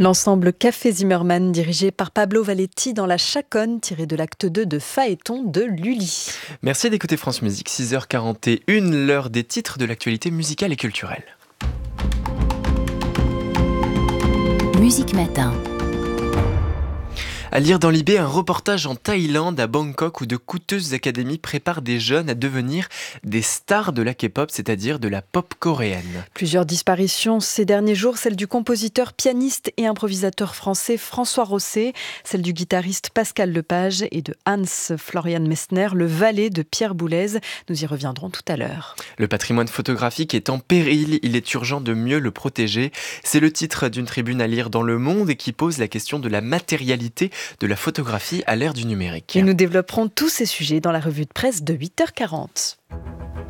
L'ensemble Café Zimmermann, dirigé par Pablo Valletti dans La Chaconne, tiré de l'acte 2 de Phaéton de Lully. Merci d'écouter France Musique, 6h41, l'heure des titres de l'actualité musicale et culturelle. Musique Matin. À lire dans l'IB, un reportage en Thaïlande, à Bangkok, où de coûteuses académies préparent des jeunes à devenir des stars de la K-pop, c'est-à-dire de la pop coréenne. Plusieurs disparitions ces derniers jours, celle du compositeur, pianiste et improvisateur français François Rosset, celle du guitariste Pascal Lepage et de Hans Florian Messner, le valet de Pierre Boulez. Nous y reviendrons tout à l'heure. Le patrimoine photographique est en péril, il est urgent de mieux le protéger. C'est le titre d'une tribune à lire dans Le Monde et qui pose la question de la matérialité de la photographie à l'ère du numérique. Et nous développerons tous ces sujets dans la revue de presse de 8h40.